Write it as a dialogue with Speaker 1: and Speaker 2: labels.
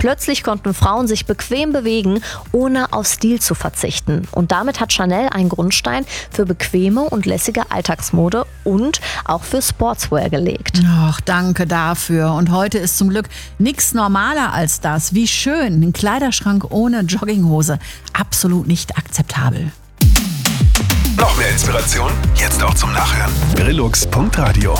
Speaker 1: Plötzlich konnten Frauen sich bequem bewegen, ohne auf Stil zu verzichten. Und damit hat Chanel einen Grundstein für bequeme und lässige Alltagsmode und auch für Sportswear gelegt.
Speaker 2: Ach, danke dafür. Und heute ist zum Glück nichts normaler als das. Wie schön, ein Kleiderschrank ohne Jogginghose. Absolut nicht akzeptabel.
Speaker 3: Noch mehr Inspiration? Jetzt auch zum Nachhören. Brillux.radio